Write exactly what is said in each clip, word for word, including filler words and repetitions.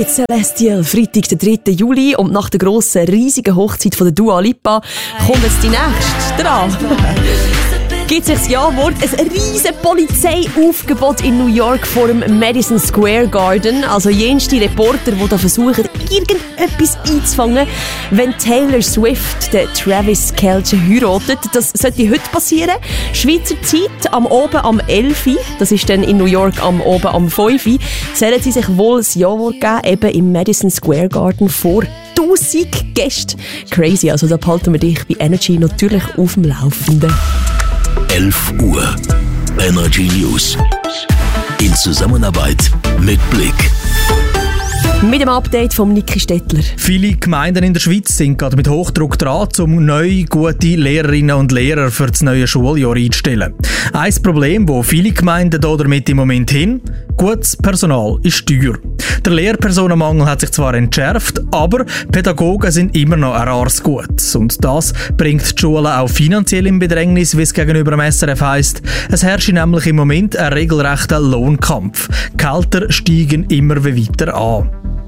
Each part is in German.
Celestial, Freitag, der dritte Juli, und nach der grossen, riesigen Hochzeit von der Dua Lipa kommt jetzt die nächste dran. Gibt sich das Ja-Wort ein riesen Polizeiaufgebot in New York vor dem Madison Square Garden. Also jenste Reporter, die da versuchen, irgendetwas einzufangen, wenn Taylor Swift den Travis Kelce heiratet. Das sollte heute passieren. Schweizer Zeit am Oben am elf Uhr, das ist dann in New York am Oben am fünf Uhr, sollen sie sich wohl das Ja-Wort geben, eben im Madison Square Garden vor tausend Gästen. Crazy, also da behalten wir dich bei Energy natürlich auf dem Laufenden. elf Uhr. Energy News. In Zusammenarbeit mit Blick. Mit dem Update von Niki Stettler. Viele Gemeinden in der Schweiz sind gerade mit Hochdruck dran, um neue, gute Lehrerinnen und Lehrer für das neue Schuljahr einzustellen. Ein Problem, das viele Gemeinden damit im Moment hin: gutes Personal ist teuer. Der Lehrpersonenmangel hat sich zwar entschärft, aber Pädagogen sind immer noch ein rares Gut. Und das bringt die Schulen auch finanziell in Bedrängnis, wie es gegenüber dem S R F heisst. Es herrscht nämlich im Moment ein regelrechter Lohnkampf. Die Gehälter steigen immer weiter an.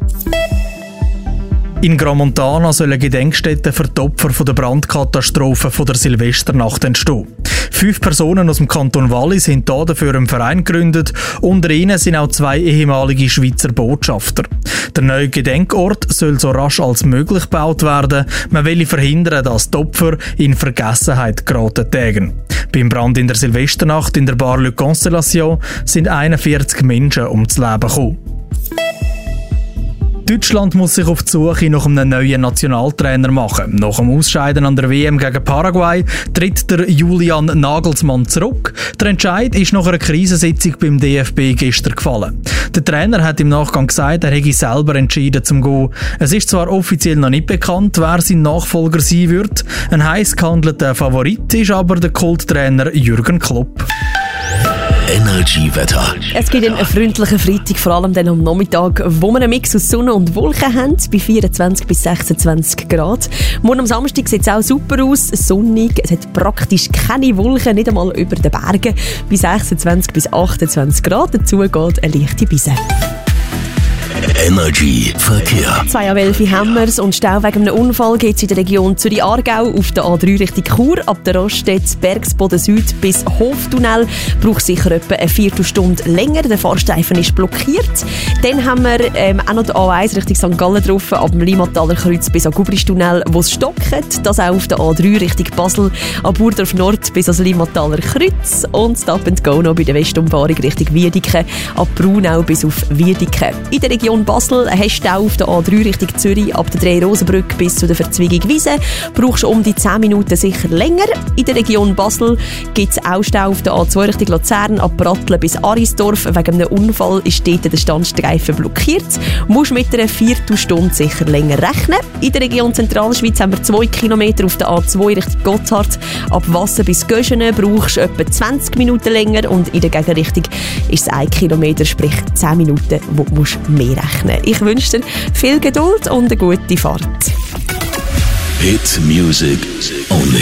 In Gramontana sollen Gedenkstätten für die Opfer der Brandkatastrophe von der Silvesternacht entstehen. Fünf Personen aus dem Kanton Wallis haben dafür einen Verein gegründet. Unter ihnen sind auch zwei ehemalige Schweizer Botschafter. Der neue Gedenkort soll so rasch als möglich gebaut werden. Man will verhindern, dass die Opfer in Vergessenheit geraten tägen. Beim Brand in der Silvesternacht in der Bar Le Constellation sind einundvierzig Menschen ums Leben gekommen. Deutschland muss sich auf die Suche nach einem neuen Nationaltrainer machen. Nach dem Ausscheiden an der W M gegen Paraguay tritt der Julian Nagelsmann zurück. Der Entscheid ist nach einer Krisensitzung beim D F B gestern gefallen. Der Trainer hat im Nachgang gesagt, er hätte selber entschieden zum Gehen. Es ist zwar offiziell noch nicht bekannt, wer sein Nachfolger sein wird. Ein heiß gehandelter Favorit ist aber der Kulttrainer Jürgen Klopp. Energy-Wetter. Es gibt einen freundlichen Freitag, vor allem dann am Nachmittag, wo wir einen Mix aus Sonne und Wolken haben, bei vierundzwanzig bis sechsundzwanzig Grad. Morgen am Samstag sieht es auch super aus, sonnig, es hat praktisch keine Wolken, nicht einmal über den Bergen, bei sechsundzwanzig bis achtundzwanzig Grad. Dazu geht eine leichte Brise. Energy Verkehr. Zwei ab elf haben wir es und Stau wegen einem Unfall geht es in der Region Zürich-Aargau auf der A drei Richtung Chur. Ab der Raststätte Bergsboden Süd bis Hoftunnel braucht sicher etwa eine Viertelstunde länger. Der Fahrstreifen ist blockiert. Dann haben wir ähm, auch noch die A eins Richtung Sankt Gallen drauf, ab dem Limataler Kreuz bis an Gubristunnel, wo es stockt. Das auch auf der A drei Richtung Basel, ab Burdorf Nord bis ans Limataler Kreuz und Stop and Go noch bei der Westumfahrung Richtung Wiedeke, ab Braunau bis auf Wiedeke. In der Region Basel hast du auch auf der A drei Richtung Zürich ab der Drei-Rosenbrücke bis zu der Verzweigung Wiese. Brauchst du um die zehn Minuten sicher länger. In der Region Basel gibt es auch Stau auf der A zwei Richtung Luzern ab Bratlen bis Arisdorf. Wegen einem Unfall ist dort der Standstreifen blockiert. Du musst mit einer Viertelstunde sicher länger rechnen. In der Region Zentralschweiz haben wir zwei Kilometer auf der A zwei Richtung Gotthard. Ab Wasser bis Göschenen brauchst du etwa zwanzig Minuten länger und in der Gegenrichtung ist es ein Kilometer, sprich zehn Minuten, wo du musst mehr rechnen. Ich wünsche dir viel Geduld und eine gute Fahrt. Hit Music only.